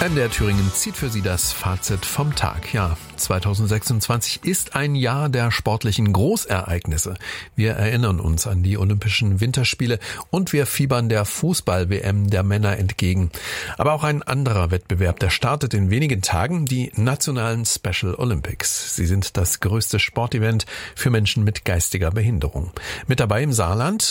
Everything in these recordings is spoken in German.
MDR Thüringen zieht für Sie das Fazit vom Tag. Ja, 2026 ist ein Jahr der sportlichen Großereignisse. Wir erinnern uns an die Olympischen Winterspiele und wir fiebern der Fußball-WM der Männer entgegen. Aber auch ein anderer Wettbewerb, der startet in wenigen Tagen, die nationalen Special Olympics. Sie sind das größte Sportevent für Menschen mit geistiger Behinderung. Mit dabei im Saarland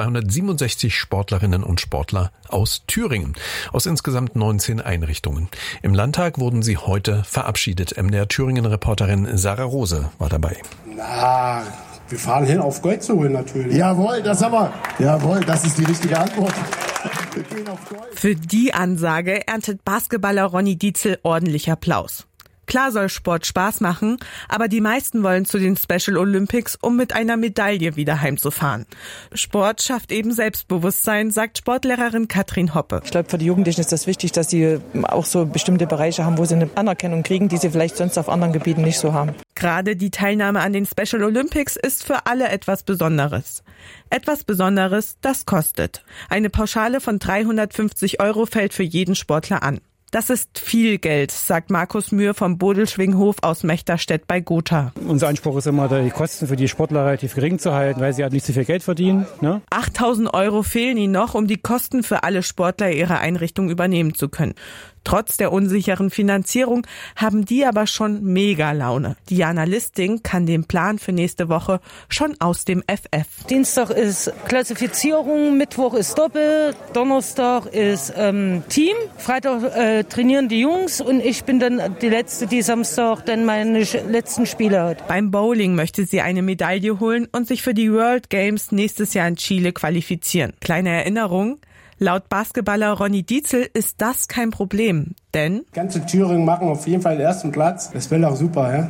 267 Sportlerinnen und Sportler aus Thüringen, aus insgesamt 19 Einrichtungen. Im Landtag wurden sie heute verabschiedet. MDR Thüringen-Reporterin Sarah Rose war dabei. Na, wir fahren hin, auf Gold zu holen natürlich. Jawohl, das haben wir. Jawohl, das ist die richtige Antwort. Wir gehen auf Gold. Für die Ansage erntet Basketballer Ronny Dietzel ordentlich Applaus. Klar soll Sport Spaß machen, aber die meisten wollen zu den Special Olympics, um mit einer Medaille wieder heimzufahren. Sport schafft eben Selbstbewusstsein, sagt Sportlehrerin Katrin Hoppe. Ich glaube, für die Jugendlichen ist das wichtig, dass sie auch so bestimmte Bereiche haben, wo sie eine Anerkennung kriegen, die sie vielleicht sonst auf anderen Gebieten nicht so haben. Gerade die Teilnahme an den Special Olympics ist für alle etwas Besonderes. Etwas Besonderes, das kostet. Eine Pauschale von 350 € fällt für jeden Sportler an. Das ist viel Geld, sagt Markus Mühr vom Bodelschwinghof aus Mechterstedt bei Gotha. Unser Anspruch ist immer, die Kosten für die Sportler relativ gering zu halten, weil sie halt nicht so viel Geld verdienen. 8.000 € fehlen ihnen noch, um die Kosten für alle Sportler ihrer Einrichtung übernehmen zu können. Trotz der unsicheren Finanzierung haben die aber schon mega Laune. Diana Listing kann den Plan für nächste Woche schon aus dem FF. Dienstag ist Klassifizierung, Mittwoch ist Doppel, Donnerstag ist Team, Freitag trainieren die Jungs und ich bin dann die Letzte, die Samstag dann meine letzten Spiele hat. Beim Bowling möchte sie eine Medaille holen und sich für die World Games nächstes Jahr in Chile qualifizieren. Kleine Erinnerung: Laut Basketballer Ronny Dietzel ist das kein Problem, denn Ganze Thüringen machen auf jeden Fall den ersten Platz. Das wäre doch super, ja?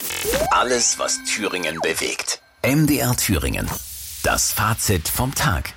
Alles, was Thüringen bewegt. MDR Thüringen. Das Fazit vom Tag.